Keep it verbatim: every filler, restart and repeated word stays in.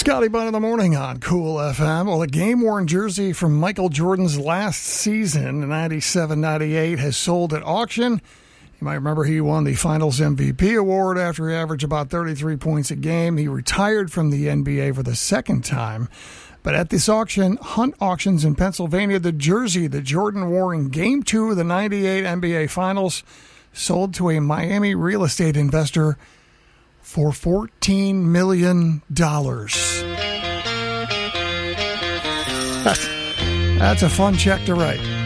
Scotty Bunn in the morning on Cool F M. Well, a game-worn jersey from Michael Jordan's last season, ninety-seven ninety-eight, has sold at auction. You might remember he won the Finals M V P award after he averaged about thirty-three points a game. He retired from the N B A for the second time. But at this auction, Hunt Auctions in Pennsylvania, the jersey that Jordan wore in Game two of the ninety-eight N B A Finals sold to a Miami real estate investor for fourteen million dollars. That's, that's a fun check to write.